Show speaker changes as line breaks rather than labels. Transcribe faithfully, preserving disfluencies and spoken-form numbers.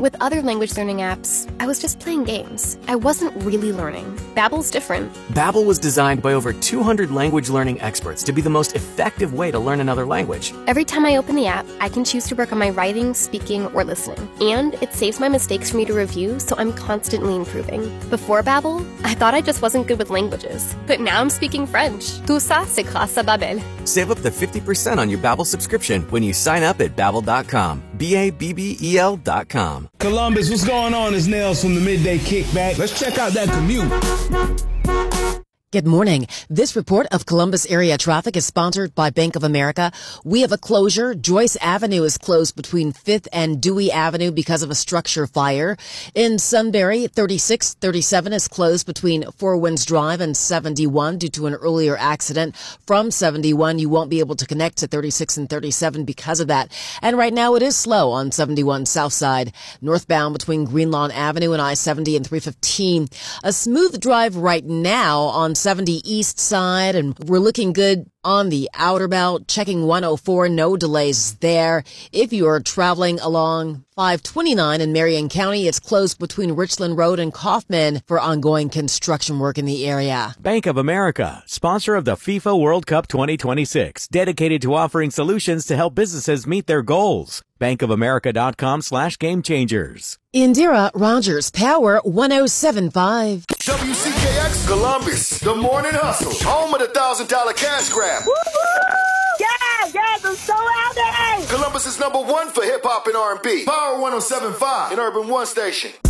With other language learning apps, I was just playing games. I wasn't really learning. Babbel's different.
Babbel was designed by over two hundred language learning experts to be the most effective way to learn another language.
Every time I open the app, I can choose to work on my writing, speaking, or listening. And it saves my mistakes for me to review, so I'm constantly improving. Before Babbel, I thought I just wasn't good with languages. But now I'm speaking French. Tout ça, c'est grâce à Babbel.
Save up to fifty percent on your Babbel subscription when you sign up at babbel dot com. B A B B E L dot com.
Columbus, what's going on? It's Nails from the Midday Kickback. Let's check out that commute.
Good morning. This report of Columbus area traffic is sponsored by Bank of America. We have a closure. Joyce Avenue is closed between fifth and Dewey Avenue because of a structure fire. In Sunbury, thirty-six thirty-seven is closed between Four Winds Drive and seventy-one due to an earlier accident. From seventy-one, you won't be able to connect to thirty-six and thirty-seven because of that. And right now it is slow on seventy-one South Side, northbound between Greenlawn Avenue and I seventy and three fifteen. A smooth drive right now on seventy East Side, and we're looking good on the outer belt. Checking one oh four, no delays there. If you are traveling along five twenty-nine in Marion County, it's closed between Richland Road and Kaufman for ongoing construction work in the area.
Bank of America, sponsor of the FIFA World Cup twenty twenty-six, dedicated to offering solutions to help businesses meet their goals. bank of america dot com slash game changers.
Indira Rogers, Power one oh seven point five.
W C K X Columbus, the morning hustle, home of the thousand dollar cash grab.
Woo-hoo! Yeah, yeah, I'm so out there.
Columbus is number one for hip hop and R and B. Power one oh seven point five, an Urban One station.